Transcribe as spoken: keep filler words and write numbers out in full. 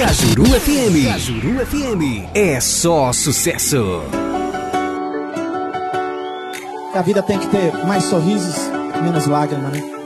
Cajuru F M. Cajuru F M. É só sucesso. A vida tem que ter mais sorrisos, menos lágrimas, né?